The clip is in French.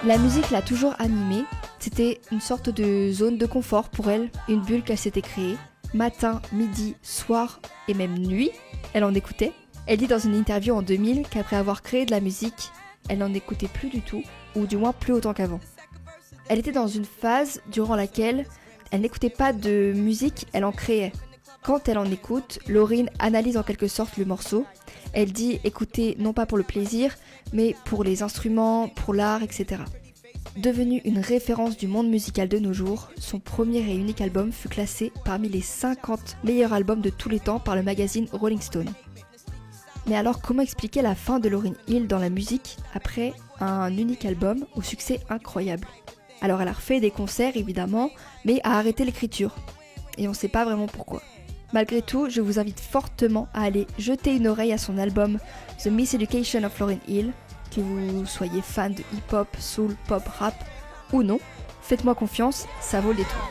La musique l'a toujours animée, c'était une sorte de zone de confort pour elle, une bulle qu'elle s'était créée. Matin, midi, soir et même nuit, elle en écoutait. Elle dit dans une interview en 2000 qu'après avoir créé de la musique, elle n'en écoutait plus du tout, ou du moins plus autant qu'avant. Elle était dans une phase durant laquelle elle n'écoutait pas de musique, elle en créait. Quand elle en écoute, Lauryn analyse en quelque sorte le morceau. Elle dit écouter non pas pour le plaisir, mais pour les instruments, pour l'art, etc. Devenue une référence du monde musical de nos jours, son premier et unique album fut classé parmi les 50 meilleurs albums de tous les temps par le magazine Rolling Stone. Mais alors comment expliquer la fin de Lauryn Hill dans la musique après un unique album au succès incroyable ? Alors elle a refait des concerts évidemment, mais a arrêté l'écriture. Et on ne sait pas vraiment pourquoi. Malgré tout, je vous invite fortement à aller jeter une oreille à son album The Miseducation of Lauryn Hill, que vous soyez fan de hip-hop, soul, pop, rap ou non. Faites-moi confiance, ça vaut le détour.